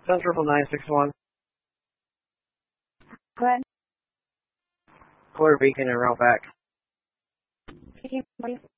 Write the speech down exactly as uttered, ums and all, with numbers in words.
Sun triple nine six one. Go ahead. Quarter beacon and route back. Thank you.